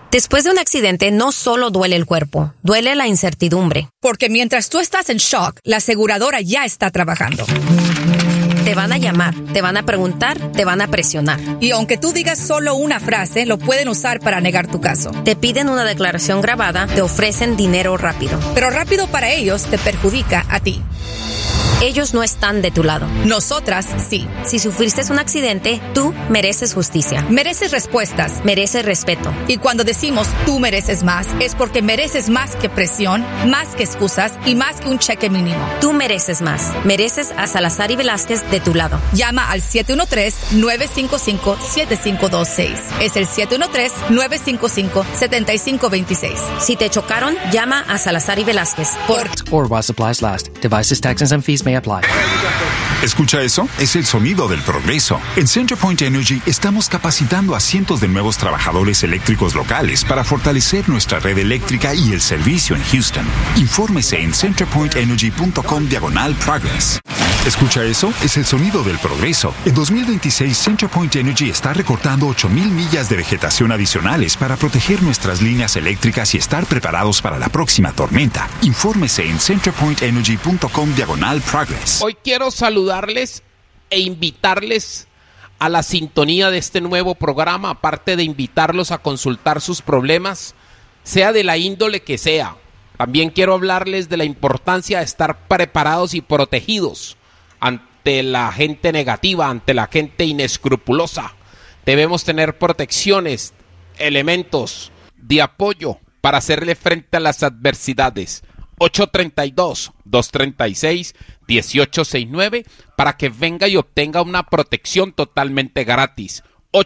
Después de un accidente no solo duele el cuerpo, duele la incertidumbre. Porque mientras tú estás en shock, la aseguradora ya está trabajando. Te van a llamar, te van a preguntar, te van a presionar. Y aunque tú digas solo una frase, lo pueden usar para negar tu caso. Te piden una declaración grabada, te ofrecen dinero rápido. Pero rápido para ellos te perjudica a ti. Ellos no están de tu lado. Nosotras sí. Si sufriste un accidente, tú mereces justicia. Mereces respuestas. Mereces respeto. Y cuando decimos tú mereces más, es porque mereces más que presión, más que excusas y más que un cheque mínimo. Tú mereces más. Mereces a Salazar y Velázquez de tu lado. Llama al 713-955-7526. Es el 713-955-7526. Si te chocaron, llama a Salazar y Velázquez. Or while supplies last. Devices, taxes, and fees may apply. ¿Escucha eso? Es el sonido del progreso. En CenterPoint Energy estamos capacitando a cientos de nuevos trabajadores eléctricos locales para fortalecer nuestra red eléctrica y el servicio en Houston. Infórmese en centerpointenergy.com/progress. ¿Escucha eso? Es el sonido del progreso. En 2026, CenterPoint Energy está recortando 8,000 millas de vegetación adicionales para proteger nuestras líneas eléctricas y estar preparados para la próxima tormenta. Infórmese en centerpointenergy.com/progress. Hoy quiero saludarles e invitarles a la sintonía de este nuevo programa, aparte de invitarlos a consultar sus problemas, sea de la índole que sea. También quiero hablarles de la importancia de estar preparados y protegidos ante la gente negativa, ante la gente inescrupulosa. Debemos tener protecciones, elementos de apoyo para hacerle frente a las adversidades. 832-236-1869 para que venga y obtenga una protección totalmente gratis.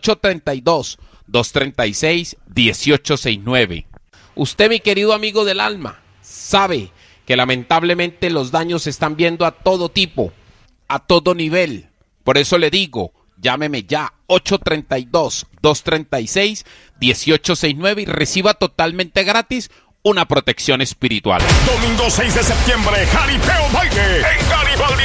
832-236-1869. Usted, mi querido amigo del alma, sabe que lamentablemente los daños se están viendo a todo tipo, a todo nivel. Por eso le digo, llámeme ya, 832-236-1869 y reciba totalmente gratis una protección espiritual. Domingo 6 de septiembre, Jaripeo Baile en Garibaldi